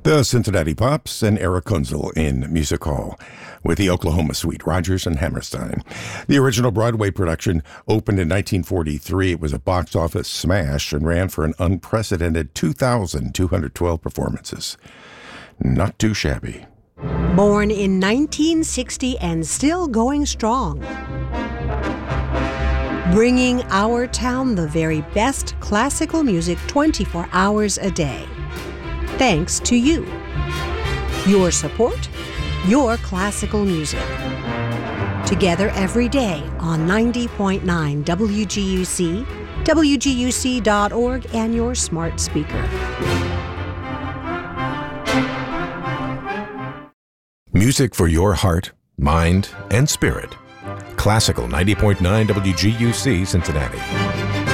The Cincinnati Pops and Eric Kunzel in Music Hall with the Oklahoma Suite, Rodgers and Hammerstein. The original Broadway production opened in 1943. It was a box office smash and ran for an unprecedented 2,212 performances. Not too shabby. Born in 1960 and still going strong. Bringing our town the very best classical music 24 hours a day. Thanks to you. Your support, your classical music. Together every day on 90.9 WGUC, WGUC.org, and your smart speaker. Music for your heart, mind, and spirit. Classical 90.9 WGUC Cincinnati.